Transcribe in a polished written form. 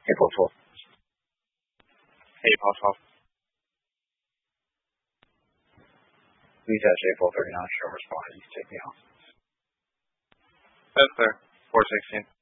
April 12th. April 12th. Please ask April 39. She'll respond. You take me off. That's clear. 416.